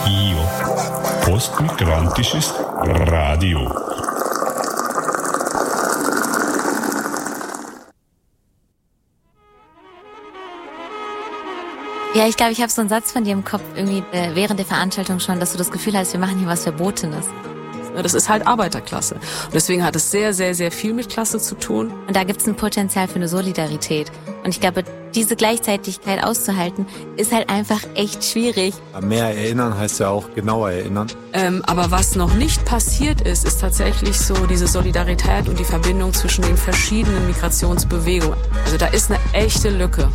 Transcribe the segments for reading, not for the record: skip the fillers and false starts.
IO. Postmigrantisches Radio. Ja, ich glaube, ich habe so einen Satz von dir im Kopf irgendwie während der Veranstaltung schon, dass du das Gefühl hast, wir machen hier was Verbotenes. Das ist halt Arbeiterklasse. Und deswegen hat es sehr, sehr, sehr viel mit Klasse zu tun. Und da gibt es ein Potenzial für eine Solidarität. Und ich glaube, diese Gleichzeitigkeit auszuhalten, ist halt einfach echt schwierig. Mehr erinnern heißt ja auch genauer erinnern. Aber was noch nicht passiert ist, ist tatsächlich so diese Solidarität und die Verbindung zwischen den verschiedenen Migrationsbewegungen. Also da ist eine echte Lücke.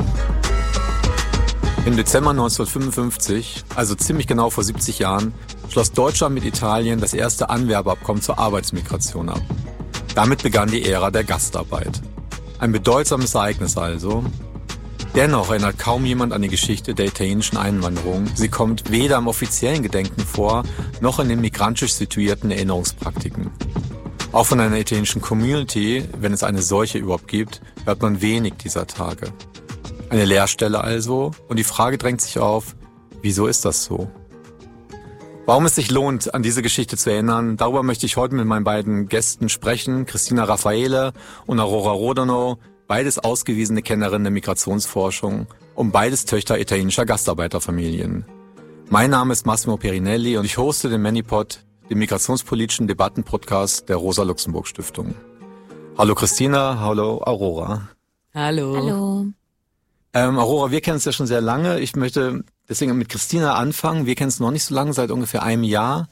Im Dezember 1955, also ziemlich genau vor 70 Jahren, schloss Deutschland mit Italien das erste Anwerbeabkommen zur Arbeitsmigration ab. Damit begann die Ära der Gastarbeit. Ein bedeutsames Ereignis also. Dennoch erinnert kaum jemand an die Geschichte der italienischen Einwanderung. Sie kommt weder im offiziellen Gedenken vor, noch in den migrantisch situierten Erinnerungspraktiken. Auch von einer italienischen Community, wenn es eine solche überhaupt gibt, hört man wenig dieser Tage. Eine Leerstelle also, und die Frage drängt sich auf, wieso ist das so? Warum es sich lohnt, an diese Geschichte zu erinnern, darüber möchte ich heute mit meinen beiden Gästen sprechen, Cristina Raffaele und Aurora Rodano, beides ausgewiesene Kennerinnen der Migrationsforschung und beides Töchter italienischer Gastarbeiterfamilien. Mein Name ist Massimo Perinelli und ich hoste den Manipod, den migrationspolitischen Debattenpodcast der Rosa-Luxemburg-Stiftung. Hallo Cristina, hallo Aurora. Hallo. Hallo. Aurora, wir kennen uns ja schon sehr lange. Ich möchte deswegen mit Cristina anfangen. Wir kennen es noch nicht so lange, seit ungefähr einem Jahr.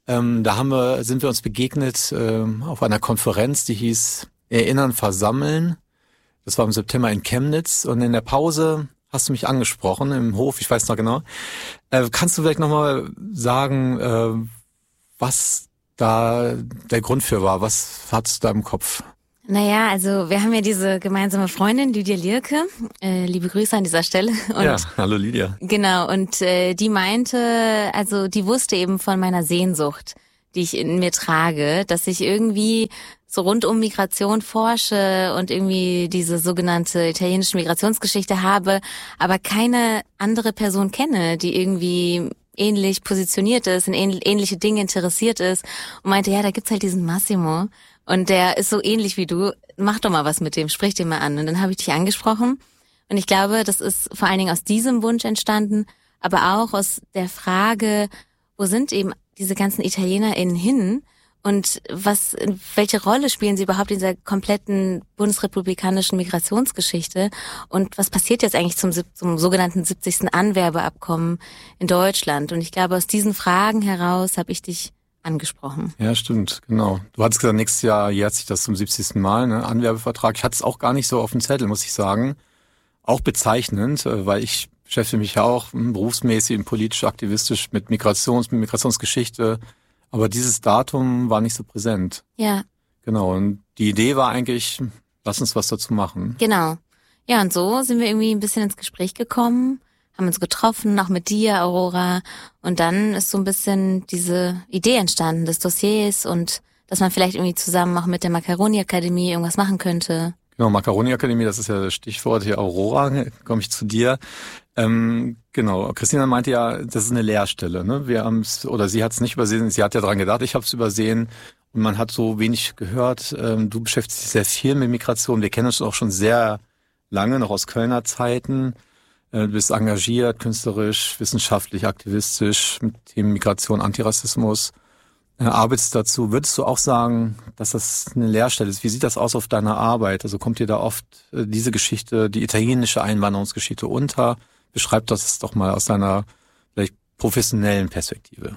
Da sind wir uns begegnet auf einer Konferenz, die hieß Erinnern, Versammeln. Das war im September in Chemnitz. Und in der Pause hast du mich angesprochen im Hof, ich weiß noch genau. Kannst du vielleicht nochmal sagen, was da der Grund für war? Was hattest du da im Kopf? Naja, also wir haben ja diese gemeinsame Freundin, Lydia Lierke, liebe Grüße an dieser Stelle. Und ja, hallo Lydia. Genau, und die meinte, also die wusste eben von meiner Sehnsucht, die ich in mir trage, dass ich irgendwie so rund um Migration forsche und irgendwie diese sogenannte italienische Migrationsgeschichte habe, aber keine andere Person kenne, die irgendwie ähnlich positioniert ist, in ähnliche Dinge interessiert ist, und meinte, ja, da gibt's halt diesen Massimo. Und der ist so ähnlich wie du. Mach doch mal was mit dem, sprich den mal an. Und dann habe ich dich angesprochen. Und ich glaube, das ist vor allen Dingen aus diesem Wunsch entstanden, aber auch aus der Frage, wo sind eben diese ganzen ItalienerInnen hin? Und welche Rolle spielen sie überhaupt in dieser kompletten bundesrepublikanischen Migrationsgeschichte? Und was passiert jetzt eigentlich zum sogenannten 70. Anwerbeabkommen in Deutschland? Und ich glaube, aus diesen Fragen heraus habe ich dich angesprochen. Ja, stimmt, genau. Du hattest gesagt, nächstes Jahr jährt sich das zum 70. Mal, ne? Anwerbevertrag. Ich hatte es auch gar nicht so auf dem Zettel, muss ich sagen. Auch bezeichnend, weil ich beschäftige mich ja auch berufsmäßig und politisch aktivistisch mit Migrationsgeschichte. Aber dieses Datum war nicht so präsent. Ja. Genau, und die Idee war eigentlich, lass uns was dazu machen. Genau. Ja, und so sind wir irgendwie ein bisschen ins Gespräch gekommen, haben uns getroffen, auch mit dir, Aurora. Und dann ist so ein bisschen diese Idee entstanden des Dossiers und dass man vielleicht irgendwie zusammen auch mit der Macaroni-Akademie irgendwas machen könnte. Genau, Macaroni-Akademie, das ist ja das Stichwort hier. Aurora, komme ich zu dir. Genau, Cristina meinte ja, das ist eine Leerstelle. Ne? Sie hat es nicht übersehen, sie hat ja dran gedacht, ich habe es übersehen. Und man hat so wenig gehört. Du beschäftigst dich sehr viel mit Migration. Wir kennen uns auch schon sehr lange, noch aus Kölner Zeiten. Du bist engagiert, künstlerisch, wissenschaftlich, aktivistisch mit Themen Migration, Antirassismus. Arbeitest dazu. Würdest du auch sagen, dass das eine Leerstelle ist? Wie sieht das aus auf deiner Arbeit? Also kommt dir da oft diese Geschichte, die italienische Einwanderungsgeschichte unter? Beschreib das doch mal aus deiner vielleicht professionellen Perspektive.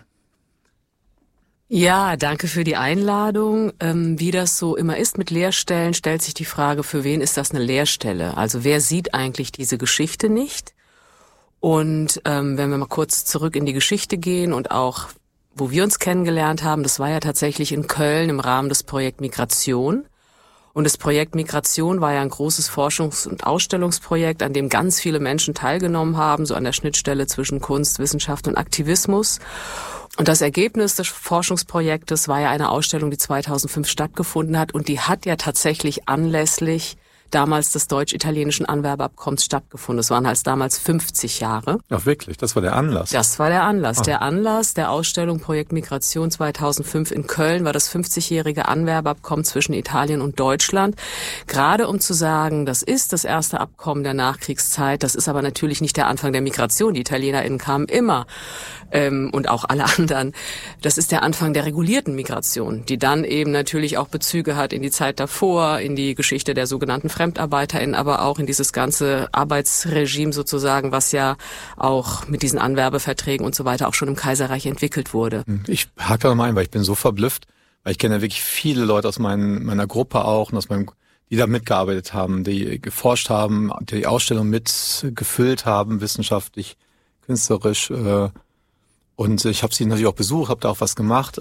Ja, danke für die Einladung. Wie das so immer ist mit Leerstellen, stellt sich die Frage, für wen ist das eine Leerstelle? Also wer sieht eigentlich diese Geschichte nicht? Und wenn wir mal kurz zurück in die Geschichte gehen und auch, wo wir uns kennengelernt haben, das war ja tatsächlich in Köln im Rahmen des Projekt Migration. Und das Projekt Migration war ja ein großes Forschungs- und Ausstellungsprojekt, an dem ganz viele Menschen teilgenommen haben, so an der Schnittstelle zwischen Kunst, Wissenschaft und Aktivismus. Und das Ergebnis des Forschungsprojektes war ja eine Ausstellung, die 2005 stattgefunden hat. Und die hat ja tatsächlich anlässlich damals des deutsch-italienischen Anwerbeabkommens stattgefunden. Es waren halt damals 50 Jahre. Ach wirklich, das war der Anlass? Das war der Anlass. Der Anlass der Ausstellung Projekt Migration 2005 in Köln war das 50-jährige Anwerbeabkommen zwischen Italien und Deutschland. Gerade um zu sagen, das ist das erste Abkommen der Nachkriegszeit, das ist aber natürlich nicht der Anfang der Migration. Die ItalienerInnen kamen immer und auch alle anderen. Das ist der Anfang der regulierten Migration, die dann eben natürlich auch Bezüge hat in die Zeit davor, in die Geschichte der sogenannten FremdarbeiterInnen, aber auch in dieses ganze Arbeitsregime sozusagen, was ja auch mit diesen Anwerbeverträgen und so weiter auch schon im Kaiserreich entwickelt wurde. Ich hake da nochmal ein, weil ich bin so verblüfft, weil ich kenne ja wirklich viele Leute aus meiner Gruppe auch und die da mitgearbeitet haben, die geforscht haben, die Ausstellung mitgefüllt haben, wissenschaftlich, künstlerisch, und ich habe sie natürlich auch besucht, habe da auch was gemacht.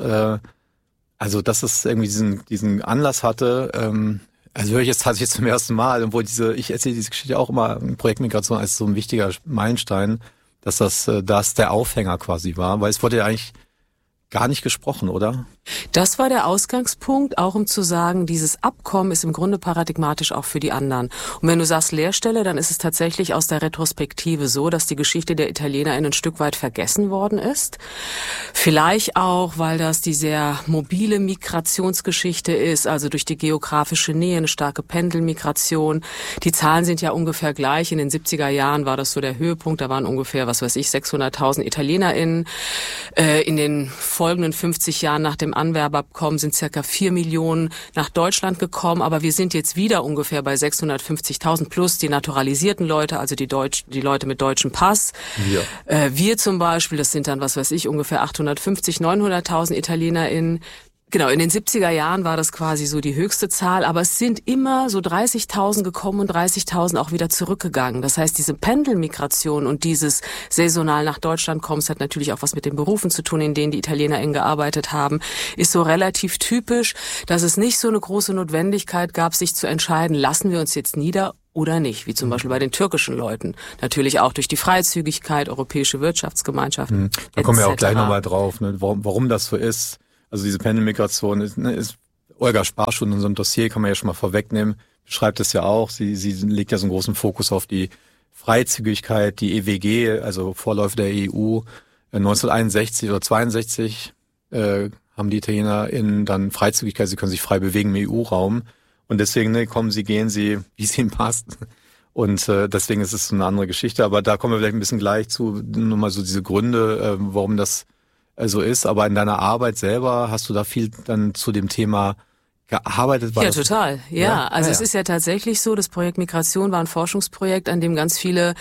Also, dass es irgendwie diesen Anlass hatte, also höre ich jetzt tatsächlich zum ersten Mal, obwohl ich erzähle diese Geschichte auch immer im Projekt Migration als so ein wichtiger Meilenstein, dass das der Aufhänger quasi war, weil es wurde ja eigentlich gar nicht gesprochen, oder? Das war der Ausgangspunkt, auch um zu sagen, dieses Abkommen ist im Grunde paradigmatisch auch für die anderen. Und wenn du sagst Leerstelle, dann ist es tatsächlich aus der Retrospektive so, dass die Geschichte der ItalienerInnen ein Stück weit vergessen worden ist. Vielleicht auch, weil das die sehr mobile Migrationsgeschichte ist, also durch die geografische Nähe, eine starke Pendelmigration. Die Zahlen sind ja ungefähr gleich. In den 70er Jahren war das so der Höhepunkt. Da waren ungefähr, 600.000 ItalienerInnen. In den folgenden 50 Jahren nach dem Anwerbeabkommen sind circa 4 Millionen nach Deutschland gekommen, aber wir sind jetzt wieder ungefähr bei 650.000 plus die naturalisierten Leute, also die Leute mit deutschem Pass. Wir zum Beispiel, das sind dann, ungefähr 850.000, 900.000 ItalienerInnen. Genau, in den 70er Jahren war das quasi so die höchste Zahl, aber es sind immer so 30.000 gekommen und 30.000 auch wieder zurückgegangen. Das heißt, diese Pendelmigration und dieses saisonal nach Deutschland kommen, hat natürlich auch was mit den Berufen zu tun, in denen die ItalienerInnen gearbeitet haben, ist so relativ typisch, dass es nicht so eine große Notwendigkeit gab, sich zu entscheiden, lassen wir uns jetzt nieder oder nicht, wie zum Beispiel bei den türkischen Leuten. Natürlich auch durch die Freizügigkeit, europäische Wirtschaftsgemeinschaften. Da kommen wir auch gleich nochmal drauf, ne, warum das so ist. Also diese Pendelmigration ist Olga Sparsch in unserem Dossier, kann man ja schon mal vorwegnehmen, beschreibt es ja auch. Sie legt ja so einen großen Fokus auf die Freizügigkeit, die EWG, also Vorläufer der EU. 1961 oder 62 haben die ItalienerInnen dann Freizügigkeit, sie können sich frei bewegen im EU-Raum. Und deswegen gehen sie, wie es ihnen passt. Und deswegen ist es so eine andere Geschichte. Aber da kommen wir vielleicht ein bisschen gleich zu, nochmal so diese Gründe, warum das so ist. Aber in deiner Arbeit selber hast du da viel dann zu dem Thema gearbeitet? Ja, total. Ja, also es ist ja tatsächlich so, das Projekt Migration war ein Forschungsprojekt, an dem ganz viele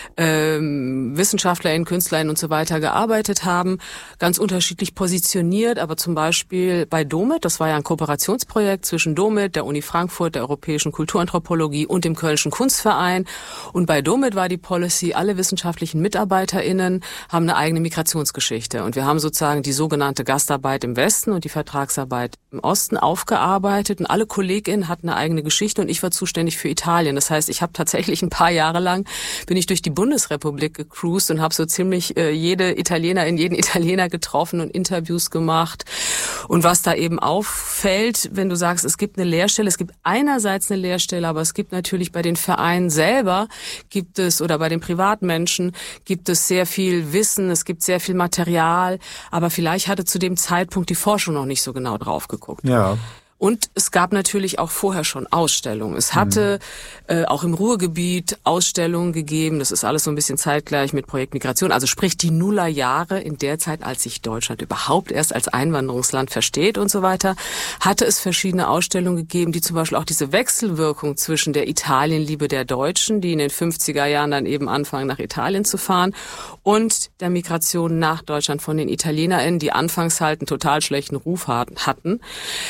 WissenschaftlerInnen, KünstlerInnen und so weiter gearbeitet haben, ganz unterschiedlich positioniert, aber zum Beispiel bei DOMIT, das war ja ein Kooperationsprojekt zwischen DOMIT, der Uni Frankfurt, der Europäischen Kulturanthropologie und dem Kölnischen Kunstverein. Und bei DOMIT war die Policy, alle wissenschaftlichen MitarbeiterInnen haben eine eigene Migrationsgeschichte. Und wir haben sozusagen die sogenannte Gastarbeit im Westen und die Vertragsarbeit im Osten aufgearbeitet. Und alle KollegInnen hatten eine eigene Geschichte und ich war zuständig für Italien. Das heißt, ich habe tatsächlich ein paar Jahre lang, bin ich durch die Bundesrepublik gecruised und habe so ziemlich jeden Italiener getroffen und Interviews gemacht. Und was da eben auffällt, wenn du sagst, es gibt eine Leerstelle, es gibt einerseits eine Leerstelle, aber es gibt natürlich bei den Vereinen selber, oder bei den Privatmenschen, gibt es sehr viel Wissen, es gibt sehr viel Material, aber vielleicht hatte zu dem Zeitpunkt die Forschung noch nicht so genau drauf geguckt. Ja. Und es gab natürlich auch vorher schon Ausstellungen. Es hatte auch im Ruhrgebiet Ausstellungen gegeben. Das ist alles so ein bisschen zeitgleich mit Projekt Migration. Also sprich die Nullerjahre, in der Zeit, als sich Deutschland überhaupt erst als Einwanderungsland versteht und so weiter, hatte es verschiedene Ausstellungen gegeben, die zum Beispiel auch diese Wechselwirkung zwischen der Italienliebe der Deutschen, die in den 50er Jahren dann eben anfangen, nach Italien zu fahren, und der Migration nach Deutschland von den ItalienerInnen, die anfangs halt einen total schlechten Ruf hatten.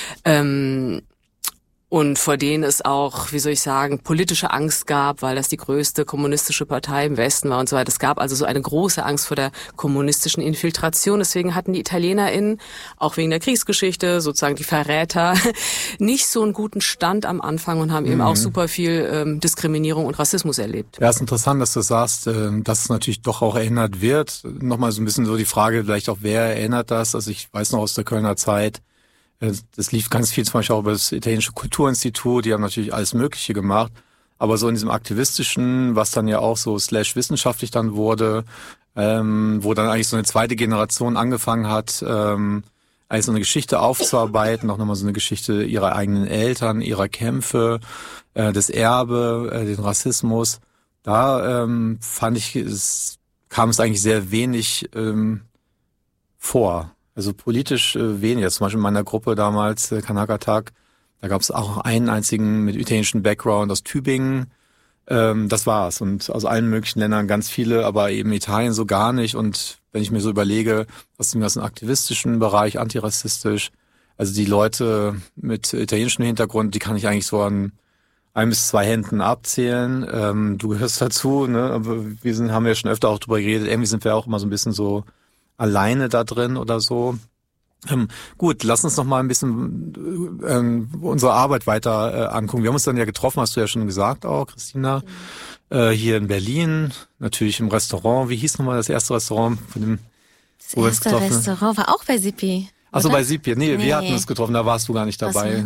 Und vor denen es auch, politische Angst gab, weil das die größte kommunistische Partei im Westen war und so weiter. Es gab also so eine große Angst vor der kommunistischen Infiltration. Deswegen hatten die ItalienerInnen, auch wegen der Kriegsgeschichte, sozusagen die Verräter, nicht so einen guten Stand am Anfang und haben eben auch super viel Diskriminierung und Rassismus erlebt. Ja, ist interessant, dass du sagst, dass es natürlich doch auch erinnert wird. Nochmal so ein bisschen so die Frage, vielleicht auch, wer erinnert das? Also ich weiß noch aus der Kölner Zeit, das lief ganz viel zum Beispiel auch über das Italienische Kulturinstitut, die haben natürlich alles Mögliche gemacht. Aber so in diesem aktivistischen, was dann ja auch so /wissenschaftlich dann wurde, wo dann eigentlich so eine zweite Generation angefangen hat, eigentlich so eine Geschichte aufzuarbeiten, auch nochmal so eine Geschichte ihrer eigenen Eltern, ihrer Kämpfe, das Erbe, den Rassismus. Da fand ich, kam es eigentlich sehr wenig vor. Also politisch weniger. Zum Beispiel in meiner Gruppe damals, Kanaka-Tag, da gab es auch einen einzigen mit italienischem Background aus Tübingen. Das war's. Und aus allen möglichen Ländern ganz viele, aber eben Italien so gar nicht. Und wenn ich mir so überlege, aus dem ganzen aktivistischen Bereich, antirassistisch, also die Leute mit italienischem Hintergrund, die kann ich eigentlich so an 1 bis 2 Händen abzählen. Du gehörst dazu, ne? Aber haben ja schon öfter auch drüber geredet. Irgendwie sind wir auch immer so ein bisschen so alleine da drin oder so. Gut, lass uns noch mal ein bisschen unsere Arbeit weiter angucken. Wir haben uns dann ja getroffen, hast du ja schon gesagt auch, Christina, hier in Berlin, natürlich im Restaurant. Wie hieß nochmal das erste Restaurant? Das erste Restaurant war auch bei Sipi. Achso, bei Sipi. Nee, wir hatten uns getroffen, da warst du gar nicht dabei.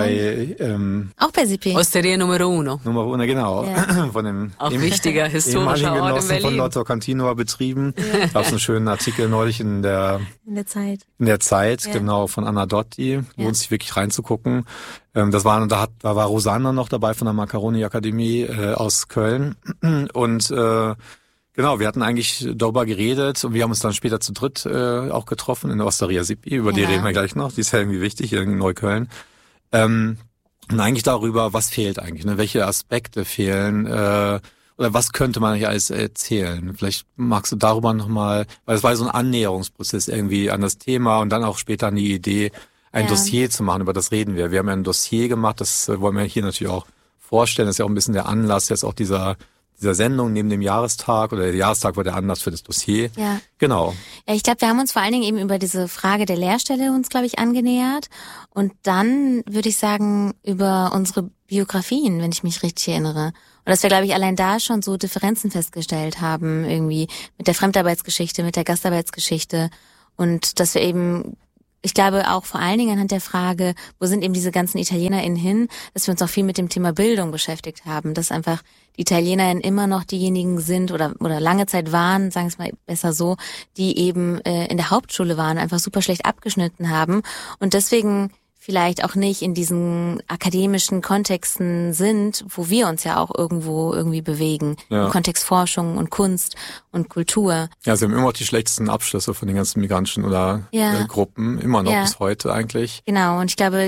Auch bei Sipi. Osteria Numero Uno. Numero Uno, genau. Ja. Von dem auch wichtiger historischer Ort in Berlin. Von Lotto Cantino betrieben. Da gab es einen schönen Artikel neulich in der Zeit. In der Zeit, genau, von Anna Dotti. Lohnt sich wirklich reinzugucken. Da war Rosanna noch dabei von der Macaroni Akademie aus Köln. Und genau, wir hatten eigentlich darüber geredet und wir haben uns dann später zu dritt auch getroffen in der Osteria Sipi, über die reden wir gleich noch, die ist ja irgendwie wichtig hier in Neukölln. Und eigentlich darüber, was fehlt eigentlich, ne? Welche Aspekte fehlen oder was könnte man eigentlich alles erzählen? Vielleicht magst du darüber nochmal, weil es war so ein Annäherungsprozess irgendwie an das Thema und dann auch später an die Idee, ein Dossier zu machen, über das reden wir. Wir haben ja ein Dossier gemacht, das wollen wir hier natürlich auch vorstellen, das ist ja auch ein bisschen der Anlass jetzt auch dieser Sendung neben dem Jahrestag, oder der Jahrestag war der Anlass für das Dossier. Ja. Genau. Ja, ich glaube, wir haben uns vor allen Dingen eben über diese Frage der Lehrstelle uns, glaube ich, angenähert. Und dann würde ich sagen, über unsere Biografien, wenn ich mich richtig erinnere. Und dass wir, glaube ich, allein da schon so Differenzen festgestellt haben, irgendwie mit der Fremdarbeitsgeschichte, mit der Gastarbeitsgeschichte. Und dass wir eben, ich glaube auch vor allen Dingen anhand der Frage, wo sind eben diese ganzen ItalienerInnen hin, dass wir uns auch viel mit dem Thema Bildung beschäftigt haben, dass einfach die ItalienerInnen immer noch diejenigen sind oder lange Zeit waren, sagen wir es mal besser so, die eben in der Hauptschule waren, einfach super schlecht abgeschnitten haben und deswegen vielleicht auch nicht in diesen akademischen Kontexten sind, wo wir uns ja auch irgendwo irgendwie bewegen. Im Kontext Forschung und Kunst und Kultur. Ja, sie haben immer noch die schlechtesten Abschlüsse von den ganzen migrantischen oder Gruppen, immer noch bis heute eigentlich. Genau, und ich glaube,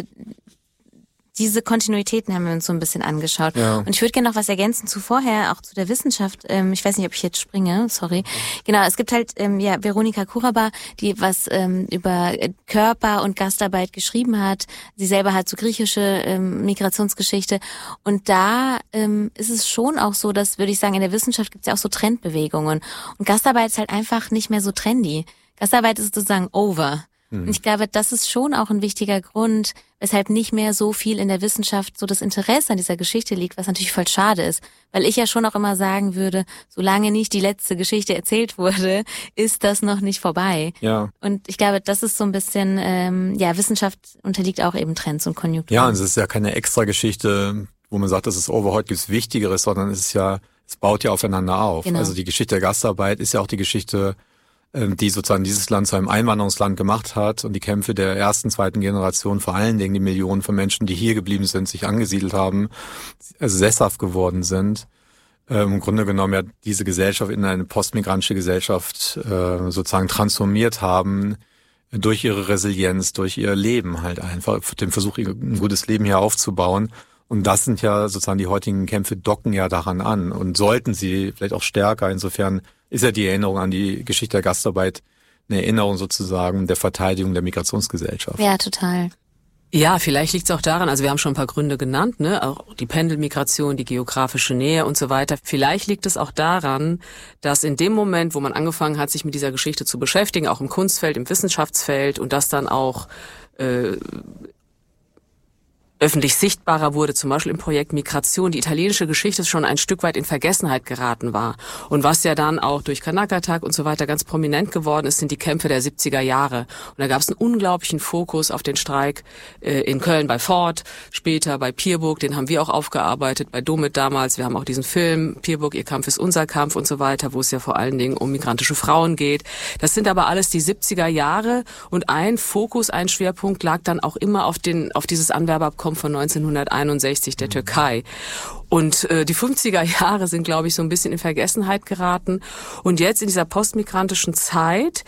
diese Kontinuitäten haben wir uns so ein bisschen angeschaut. Ja. Und ich würde gerne noch was ergänzen zu vorher, auch zu der Wissenschaft. Ich weiß nicht, ob ich jetzt springe, sorry. Genau, es gibt halt Veronika Kuraba, die was über Körper und Gastarbeit geschrieben hat. Sie selber hat so griechische Migrationsgeschichte. Und da ist es schon auch so, dass, würde ich sagen, in der Wissenschaft gibt es ja auch so Trendbewegungen. Und Gastarbeit ist halt einfach nicht mehr so trendy. Gastarbeit ist sozusagen over. Und ich glaube, das ist schon auch ein wichtiger Grund, weshalb nicht mehr so viel in der Wissenschaft so das Interesse an dieser Geschichte liegt, was natürlich voll schade ist. Weil ich ja schon auch immer sagen würde, solange nicht die letzte Geschichte erzählt wurde, ist das noch nicht vorbei. Ja. Und ich glaube, das ist so ein bisschen, Wissenschaft unterliegt auch eben Trends und Konjunkturen. Ja, und es ist ja keine extra Geschichte, wo man sagt, das ist over, heute gibt's Wichtigeres, sondern es baut ja aufeinander auf. Genau. Also die Geschichte der Gastarbeit ist ja auch die Geschichte, die sozusagen dieses Land zu einem Einwanderungsland gemacht hat und die Kämpfe der ersten, zweiten Generation, vor allen Dingen die Millionen von Menschen, die hier geblieben sind, sich angesiedelt haben, also sesshaft geworden sind, im Grunde genommen ja diese Gesellschaft in eine postmigrantische Gesellschaft sozusagen transformiert haben, durch ihre Resilienz, durch ihr Leben halt einfach, den Versuch, ein gutes Leben hier aufzubauen. Und das sind ja sozusagen die heutigen Kämpfe docken ja daran an und sollten sie vielleicht auch stärker. Insofern ist ja die Erinnerung an die Geschichte der Gastarbeit eine Erinnerung sozusagen der Verteidigung der Migrationsgesellschaft. Ja, total. Ja, vielleicht liegt es auch daran, also wir haben schon ein paar Gründe genannt, ne, auch die Pendelmigration, die geografische Nähe und so weiter. Vielleicht liegt es auch daran, dass in dem Moment, wo man angefangen hat, sich mit dieser Geschichte zu beschäftigen, auch im Kunstfeld, im Wissenschaftsfeld und das dann auch öffentlich sichtbarer wurde, zum Beispiel im Projekt Migration, die italienische Geschichte schon ein Stück weit in Vergessenheit geraten war. Und was ja dann auch durch Kanaka-Tag und so weiter ganz prominent geworden ist, sind die Kämpfe der 70er Jahre. Und da gab es einen unglaublichen Fokus auf den Streik in Köln bei Ford, später bei Pierburg, den haben wir auch aufgearbeitet, bei Domit damals. Wir haben auch diesen Film, Pierburg, ihr Kampf ist unser Kampf und so weiter, wo es ja vor allen Dingen um migrantische Frauen geht. Das sind aber alles die 70er Jahre und ein Fokus, ein Schwerpunkt lag dann auch immer auf dieses Anwerbeabkommen von 1961 der Türkei. Und die 50er Jahre sind, glaube ich, so ein bisschen in Vergessenheit geraten. Und jetzt in dieser postmigrantischen Zeit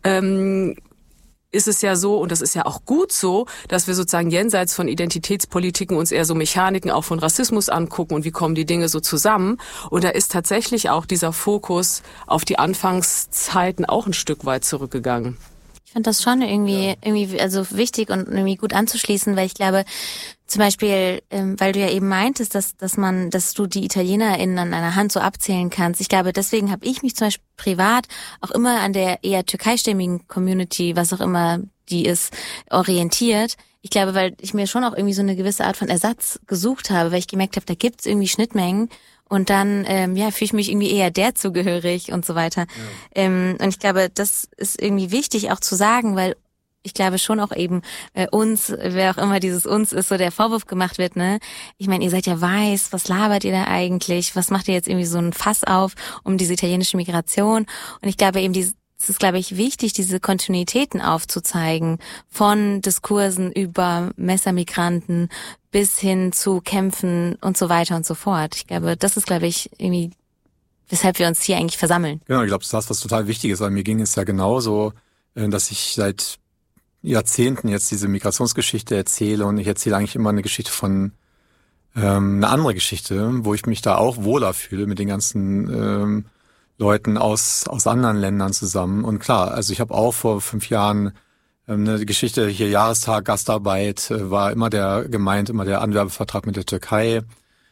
ist es ja so, und das ist ja auch gut so, dass wir sozusagen jenseits von Identitätspolitiken uns eher so Mechaniken auch von Rassismus angucken und wie kommen die Dinge so zusammen. Und da ist tatsächlich auch dieser Fokus auf die Anfangszeiten auch ein Stück weit zurückgegangen. Ich fand das schon irgendwie also wichtig und irgendwie gut anzuschließen, weil ich glaube, zum Beispiel, weil du ja eben meintest, dass du die ItalienerInnen an einer Hand so abzählen kannst. Ich glaube, deswegen habe ich mich zum Beispiel privat auch immer an der eher türkeistämmigen Community, was auch immer die ist, orientiert. Ich glaube, weil ich mir schon auch irgendwie so eine gewisse Art von Ersatz gesucht habe, weil ich gemerkt habe, da gibt's irgendwie Schnittmengen. Und dann fühle ich mich irgendwie eher der zugehörig und so weiter. Ja. Und ich glaube, das ist irgendwie wichtig auch zu sagen, weil ich glaube schon auch eben uns, wer auch immer dieses uns ist, so der Vorwurf gemacht wird, ne? Ich meine, ihr seid ja weiß, was labert ihr da eigentlich? Was macht ihr jetzt irgendwie so ein Fass auf um diese italienische Migration? Und ich glaube eben, es ist, glaube ich, wichtig, diese Kontinuitäten aufzuzeigen, von Diskursen über Messermigranten bis hin zu Kämpfen und so weiter und so fort. Ich glaube, das ist, glaube ich, irgendwie, weshalb wir uns hier eigentlich versammeln. Genau, ich glaube, das ist was total Wichtiges, weil mir ging es ja genauso, dass ich seit Jahrzehnten jetzt diese Migrationsgeschichte erzähle und ich erzähle eigentlich immer eine Geschichte von eine andere Geschichte, wo ich mich da auch wohler fühle mit den ganzen Leuten aus anderen Ländern zusammen. Und klar, also ich habe auch vor 5 Jahren eine Geschichte hier, Jahrestag, Gastarbeit, war immer der Anwerbevertrag mit der Türkei.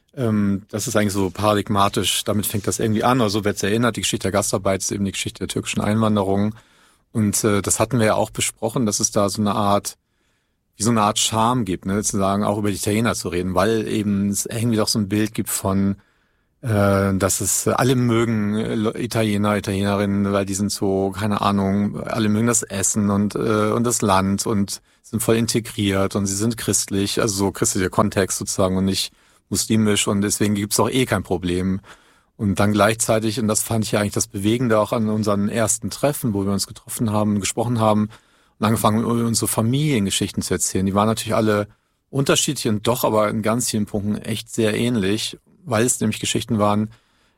Das ist eigentlich so paradigmatisch, damit fängt das irgendwie an, oder so wird es erinnert. Die Geschichte der Gastarbeit ist eben die Geschichte der türkischen Einwanderung. Und das hatten wir ja auch besprochen, dass es da so eine Art Charme gibt, ne, zu sagen, auch über die Italiener zu reden, weil eben es irgendwie doch so ein Bild gibt von dass es alle mögen Italiener, Italienerinnen, weil die sind so, keine Ahnung, alle mögen das Essen und das Land und sind voll integriert und sie sind christlich, also so christlicher Kontext sozusagen und nicht muslimisch und deswegen gibt's auch kein Problem. Und dann gleichzeitig, und das fand ich ja eigentlich das Bewegende auch an unseren ersten Treffen, wo wir uns getroffen haben, gesprochen haben und angefangen unsere Familiengeschichten zu erzählen. Die waren natürlich alle unterschiedlich und doch aber in ganz vielen Punkten echt sehr ähnlich, weil es nämlich Geschichten waren,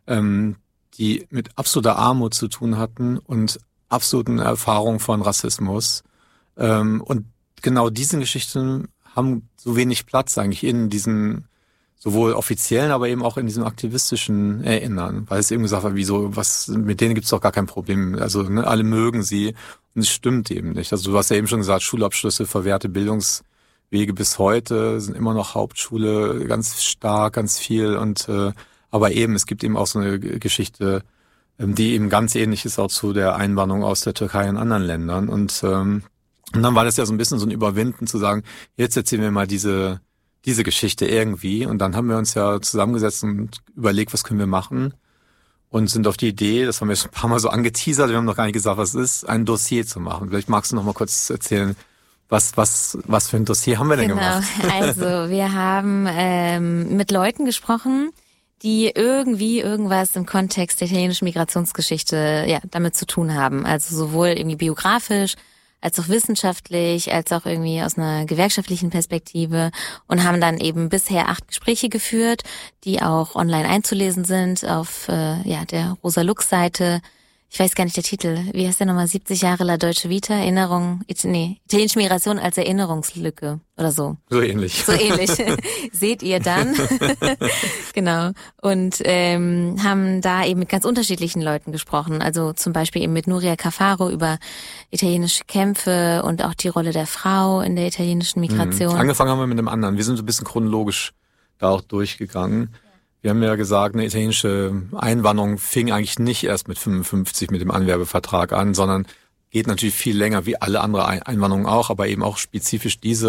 die mit absoluter Armut zu tun hatten und absoluten Erfahrungen von Rassismus. Und genau diese Geschichten haben so wenig Platz eigentlich in diesen sowohl offiziellen, aber eben auch in diesem aktivistischen Erinnern, weil es eben gesagt wird, mit denen gibt es doch gar kein Problem. Also ne, alle mögen sie und es stimmt eben nicht. Also du hast ja eben schon gesagt, Schulabschlüsse, verwehrte Bildungswege bis heute sind immer noch Hauptschule, ganz stark, ganz viel und aber eben, es gibt eben auch so eine Geschichte, die eben ganz ähnlich ist auch zu der Einwanderung aus der Türkei und anderen Ländern und dann war das ja so ein bisschen so ein Überwinden zu sagen, jetzt erzählen wir mal diese Geschichte irgendwie und dann haben wir uns ja zusammengesetzt und überlegt, was können wir machen und sind auf die Idee, das haben wir schon ein paar Mal so angeteasert, wir haben noch gar nicht gesagt, was es ist, ein Dossier zu machen. Vielleicht magst du noch mal kurz erzählen, was für ein Dossier haben wir denn gemacht? Also wir haben mit Leuten gesprochen, die irgendwie irgendwas im Kontext der italienischen Migrationsgeschichte damit zu tun haben. Also sowohl irgendwie biografisch, als auch wissenschaftlich, als auch irgendwie aus einer gewerkschaftlichen Perspektive und haben dann eben bisher 8 Gespräche geführt, die auch online einzulesen sind auf der Rosa-Lux-Seite. Ich weiß gar nicht der Titel. Wie heißt der nochmal? 70 Jahre La Deutsche Vita, italienische Migration als Erinnerungslücke oder so. So ähnlich. Seht ihr dann. Genau. Und haben da eben mit ganz unterschiedlichen Leuten gesprochen. Also zum Beispiel eben mit Nuria Cafaro über italienische Kämpfe und auch die Rolle der Frau in der italienischen Migration. Angefangen haben wir mit einem anderen. Wir sind so ein bisschen chronologisch da auch durchgegangen. Wir haben ja gesagt, eine italienische Einwanderung fing eigentlich nicht erst mit 55 mit dem Anwerbevertrag an, sondern geht natürlich viel länger wie alle andere Einwanderungen auch, aber eben auch spezifisch diese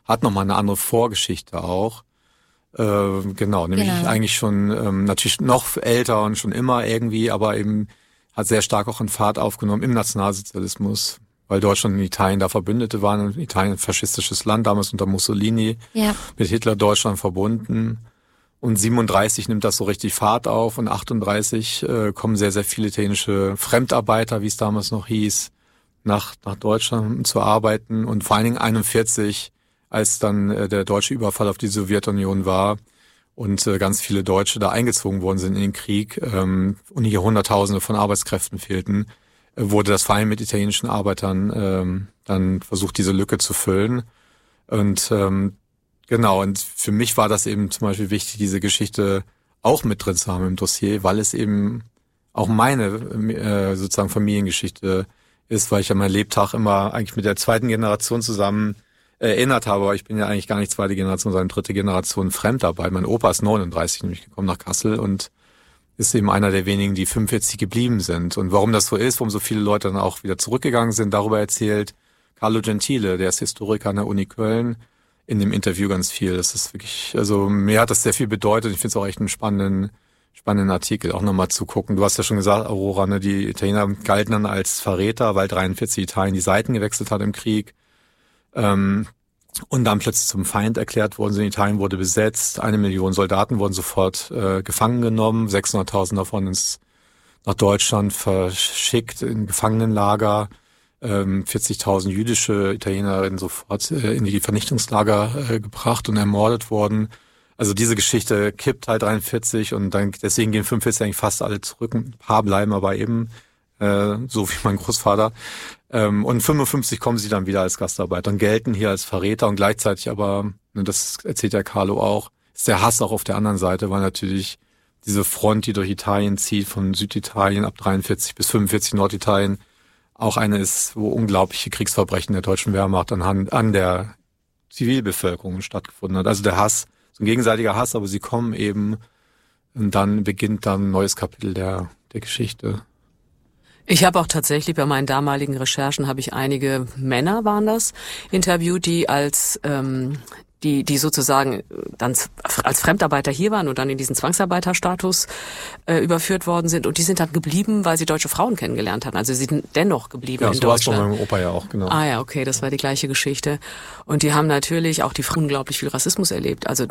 hat nochmal eine andere Vorgeschichte auch. Nämlich eigentlich schon natürlich noch älter und schon immer irgendwie, aber eben hat sehr stark auch einen Fahrt aufgenommen im Nationalsozialismus, weil Deutschland und Italien da Verbündete waren und Italien ein faschistisches Land, damals unter Mussolini, mit Hitler Deutschland verbunden. Und 37 nimmt das so richtig Fahrt auf und 38 kommen sehr, sehr viele italienische Fremdarbeiter, wie es damals noch hieß, nach Deutschland zu arbeiten. Und vor allen Dingen 41, als dann der deutsche Überfall auf die Sowjetunion war und ganz viele Deutsche da eingezogen worden sind in den Krieg und hier Hunderttausende von Arbeitskräften fehlten, wurde das vor allem mit italienischen Arbeitern dann versucht, diese Lücke zu füllen. Und und für mich war das eben zum Beispiel wichtig, diese Geschichte auch mit drin zu haben im Dossier, weil es eben auch meine sozusagen Familiengeschichte ist, weil ich ja mein Lebtag immer eigentlich mit der zweiten Generation zusammen erinnert habe, aber ich bin ja eigentlich gar nicht zweite Generation, sondern dritte Generation Fremdarbeit. Mein Opa ist 39 nämlich gekommen nach Kassel und ist eben einer der wenigen, die 45 geblieben sind. Und warum das so ist, warum so viele Leute dann auch wieder zurückgegangen sind, darüber erzählt Carlo Gentile, der ist Historiker an der Uni Köln, in dem Interview ganz viel. Das ist wirklich, also mir hat das sehr viel bedeutet. Ich finde es auch echt einen spannenden Artikel, auch nochmal zu gucken. Du hast ja schon gesagt, Aurora, ne, die Italiener galten dann als Verräter, weil 43 Italien die Seiten gewechselt hat im Krieg. Und dann plötzlich zum Feind erklärt worden sind. Italien wurde besetzt, 1 Million Soldaten wurden sofort gefangen genommen, 600.000 davon nach Deutschland verschickt in Gefangenenlager, 40.000 jüdische Italienerinnen sofort in die Vernichtungslager gebracht und ermordet worden. Also diese Geschichte kippt halt 43 und dann deswegen gehen 45 eigentlich fast alle zurück. Ein paar bleiben aber eben so wie mein Großvater. Und 55 kommen sie dann wieder als Gastarbeiter und gelten hier als Verräter und gleichzeitig aber, das erzählt ja Carlo auch, ist der Hass auch auf der anderen Seite, weil natürlich diese Front, die durch Italien zieht, von Süditalien ab 43 bis 45 Norditalien, auch eine ist, wo unglaubliche Kriegsverbrechen der deutschen Wehrmacht an der Zivilbevölkerung stattgefunden hat. Also der Hass, so ein gegenseitiger Hass, aber sie kommen eben und dann beginnt dann ein neues Kapitel der Geschichte. Ich habe auch tatsächlich bei meinen damaligen Recherchen habe ich einige Männer waren das interviewt, die als die sozusagen dann als Fremdarbeiter hier waren und dann in diesen Zwangsarbeiterstatus überführt worden sind und die sind dann geblieben, weil sie deutsche Frauen kennengelernt hatten. Also sie sind dennoch geblieben in Deutschland. Ja, so war es bei meinem Opa ja auch, genau. Ah ja, okay, das war die gleiche Geschichte. Und die haben natürlich auch die Frauen unglaublich viel Rassismus erlebt. Also